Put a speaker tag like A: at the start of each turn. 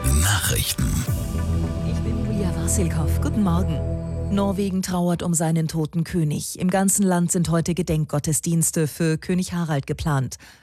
A: Nachrichten.
B: Ich bin Julia Wassilkow. Guten Morgen. Norwegen trauert um seinen toten König. Im ganzen Land sind heute Gedenkgottesdienste für König Harald geplant.